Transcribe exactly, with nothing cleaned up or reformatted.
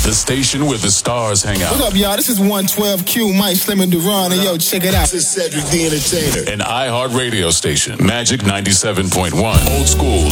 The station where the stars hang out. What up, y'all? This is one twelve Q, Mike Slim and Duran, and yo, check it out. This is Cedric the Entertainer. An iHeart radio station. Magic ninety-seven point one. Old school